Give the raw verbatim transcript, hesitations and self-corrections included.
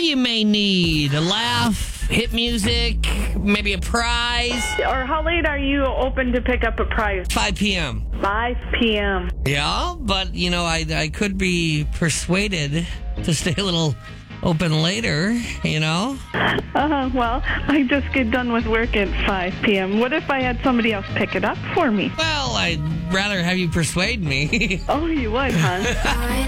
you may need. A laugh, hit music, maybe a prize. Or how late are you open to pick up a prize? five p.m. five p.m. Yeah, but, you know, I, I could be persuaded to stay a little open later, you know? Uh, well, I just get done with work at five p.m. What if I had somebody else pick it up for me? Well, I'd rather have you persuade me. Oh, you would, huh?